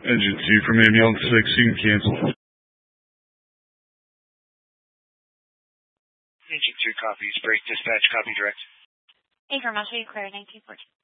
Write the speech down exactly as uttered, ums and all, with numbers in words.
Engine two from ambulance six, you can cancel. Engine two copies, break dispatch, copy direct. Hey, Vermont, you clear nineteen fourteen.